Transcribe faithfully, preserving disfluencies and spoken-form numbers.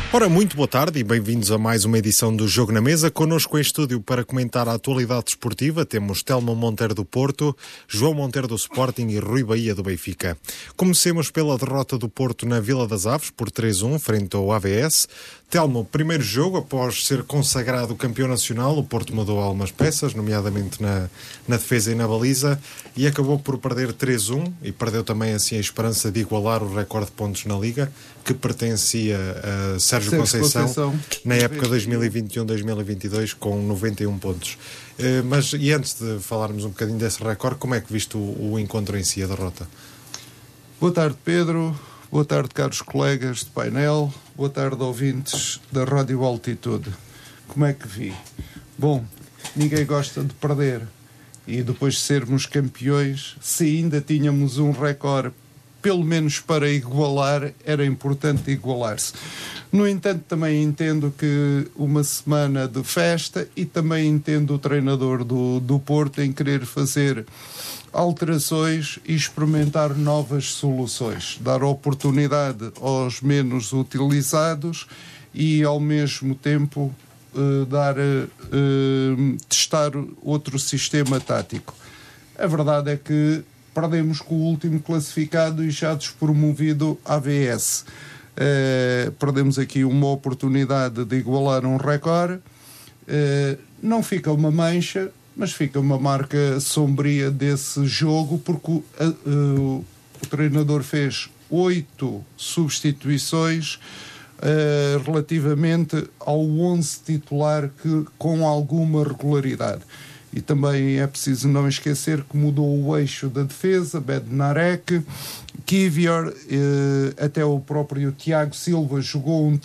Ora, muito boa tarde e bem-vindos a mais uma edição do Jogo na Mesa. Connosco em estúdio para comentar a atualidade desportiva temos Telmo Monteiro do Porto, João Monteiro do Sporting e Rui Bahia do Benfica. Comecemos pela derrota do Porto na Vila das Aves por três a um frente ao A V S. Telmo, primeiro jogo após ser consagrado campeão nacional, o Porto mudou algumas peças, nomeadamente na, na defesa e na baliza, e acabou por perder três a um e perdeu também assim a esperança de igualar o recorde de pontos na Liga, que pertencia a Sérgio, Sérgio Conceição, Conceição na época dois mil e vinte e um dois mil e vinte e dois com noventa e um pontos. Uh, mas e antes de falarmos um bocadinho desse recorde, como é que viste o, o encontro em si, a derrota? Boa tarde, Pedro. Boa tarde, caros colegas de painel. Boa tarde, ouvintes da Rádio Altitude. Como é que vi? Bom, ninguém gosta de perder. E depois de sermos campeões, se ainda tínhamos um recorde, pelo menos para igualar, era importante igualar-se. No entanto, também entendo que uma semana de festa, e também entendo o treinador do, do Porto em querer fazer alterações e experimentar novas soluções, dar oportunidade aos menos utilizados e ao mesmo tempo uh, dar, uh, testar outro sistema tático. A verdade é que perdemos com o último classificado e já despromovido A V S. Uh, perdemos aqui uma oportunidade de igualar um recorde. Uh, não fica uma mancha, mas fica uma marca sombria desse jogo, porque uh, uh, o treinador fez oito substituições uh, relativamente ao onze titular, que, com alguma regularidade. E também é preciso não esquecer que mudou o eixo da defesa, Bednarek, Kivior, eh, até o próprio Tiago Silva jogou um